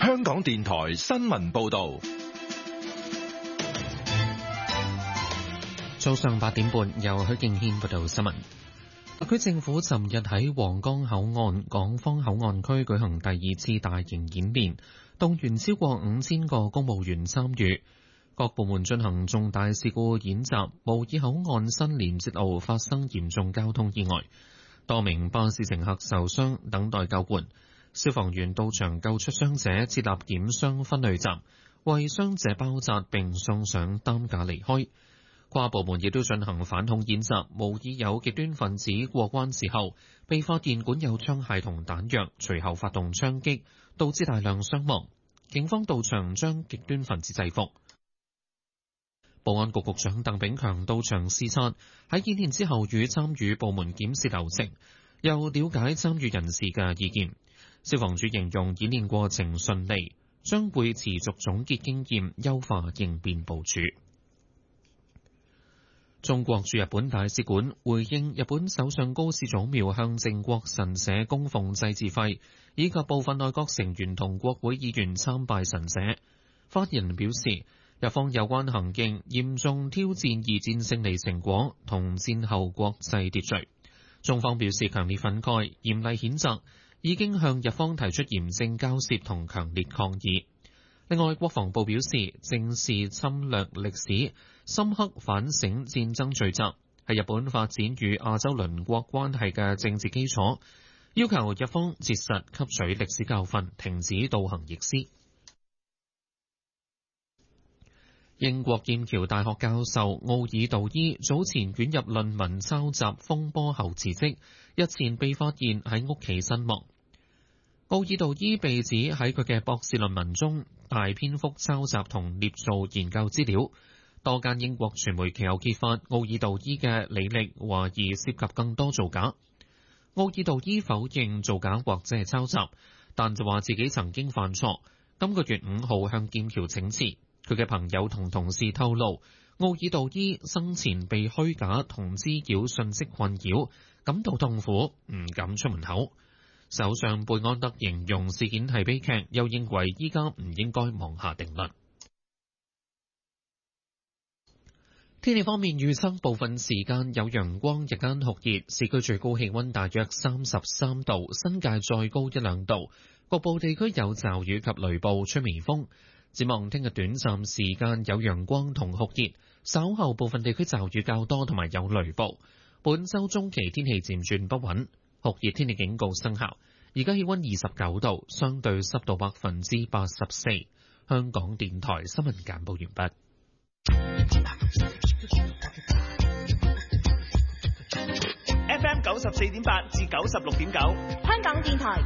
香港電台新聞報道。 早上8點半，由許敬軒報道新聞。特區政府尋日喺皇崗口岸港方口岸區舉行第2次大型演練，動員超過5000個公務員參與。各部門進行重大事故演習，模擬口岸新連接路發生嚴重交通意外，多名巴士乘客受傷，等待救援。消防員到場救出傷者，設立檢傷分類站，為傷者包紮並送上擔架離開。跨部門亦都進行反恐演習，模擬有極端分子過關時候被發現管有槍械同彈藥，隨後發動槍擊，導致大量傷亡。警方到場將極端分子制服。保安局局長鄧炳強到場視察，喺演練之後與參與部門檢視流程，又了解參與人士嘅意見。消防處形容演練過程順利，將會持續總結經驗，優化應變部署。中國駐日本大使館回應日本首相高市早苗向靖國神社供奉祭祀費，以及部分內閣成員同國會議員參拜神社。發言人表示，日方有關行徑嚴重挑戰二戰勝利成果同戰後國際秩序。中方表示強烈憤慨，嚴厲譴責，已經向日方提出嚴正交涉同強烈抗議。另外，國防部表示正視侵略歷史，深刻反省戰爭罪責，係日本發展與亞洲鄰國關係嘅政治基礎，要求日方切實吸取歷史教訓，停止倒行逆施。英國劍橋大學教授奧爾道伊早前捲入論文抄襲風波後辭職，日前被發現喺屋企身亡。奧爾道伊被指喺佢嘅博士論文中大篇幅抄襲同捏造研究資料，多間英國傳媒其後揭發奧爾道伊嘅履歷懷疑涉及更多造假。奧爾道伊否認造假或者係抄襲，但就話自己曾經犯錯。今個月5號向劍橋請辭。佢嘅朋友同同事透露，奧爾道伊生前被虛假同滋擾信息困擾，感到痛苦，唔敢出門口。首相貝安德形容事件係悲劇，又認為依家唔應該妄下定論。天氣方面預測，部分時間有陽光，日間酷熱，市區最高氣溫大約33度，新界再高1-2度，局部地區有驟雨及雷暴，吹微風。展望聽日短暫時間有陽光同酷熱，稍後部分地區驟雨較多同埋有雷暴。本週中期天氣漸轉不穩，酷熱天氣警告生效。而家氣溫29度，相對濕度84%。香港電台新聞簡報完畢。 FM 94.8至96.9，香港電台